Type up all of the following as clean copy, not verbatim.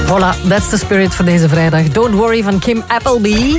Voilà, that's the spirit voor deze vrijdag. Don't Worry van Kim Appleby.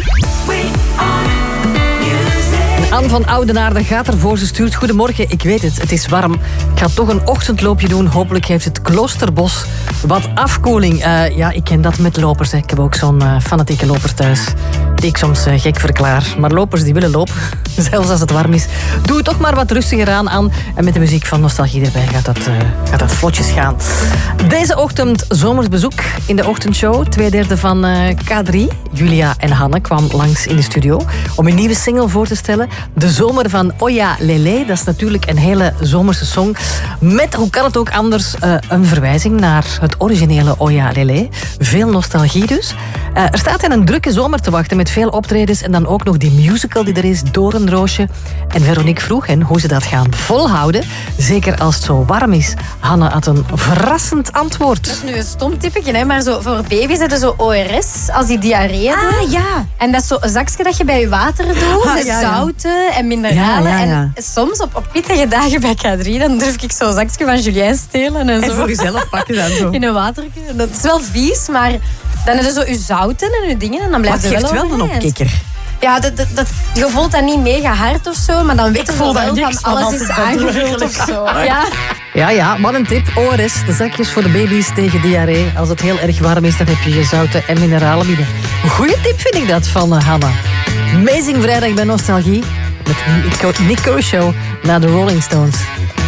Anne van Oudenaarde gaat ervoor. Ze stuurt: goedemorgen, ik weet het is warm. Ik ga toch een ochtendloopje doen. Hopelijk heeft het Kloosterbos wat afkoeling. Ja, ik ken dat met lopers. Hè. Ik heb ook zo'n fanatieke loper thuis. Die ik soms gek verklaar. Maar lopers die willen lopen, zelfs als het warm is. Doe het toch maar wat rustiger aan. En met de muziek van Nostalgie erbij gaat dat vlotjes gaan. Deze ochtend zomersbezoek in de ochtendshow. 2/3 van K3. Julia en Hanne kwam langs in de studio om een nieuwe single voor te stellen. De zomer van Oya Lele. Dat is natuurlijk een hele zomerse song. Met, hoe kan het ook anders, een verwijzing naar het originele Oya Lele. Veel nostalgie dus. Er staat hen een drukke zomer te wachten met veel optredens en dan ook nog die musical die er is, Doornroosje. En Veronique vroeg hen hoe ze dat gaan volhouden. Zeker als het zo warm is. Hanne had een verrassend antwoord. Dat is nu een stom typetje, hè? Maar zo, voor baby's hebben ze zo ORS als die diarree hebben. Ja. En dat is zo een zakje dat je bij je water doet. Met zouten en mineralen. En soms op pittige dagen bij K3, dan durf ik zo'n zakje van Julien stelen. En zo. Voor jezelf pakken dan zo. In een watertje. Dat is wel vies, maar dan heb je zo je zouten en je dingen. En dan blijft het het geeft wel een opkikker. Ja, je voelt dat niet mega hard of zo, maar dan weet je wel van alles is aangevuld of zo. Ja, wat een tip. ORS, de zakjes voor de baby's tegen diarree. Als het heel erg warm is, dan heb je je zouten en mineralen binnen. Een goede tip vind ik dat van Hanna. Amazing vrijdag bij Nostalgie. Met Nick Kershaw naar de Rolling Stones.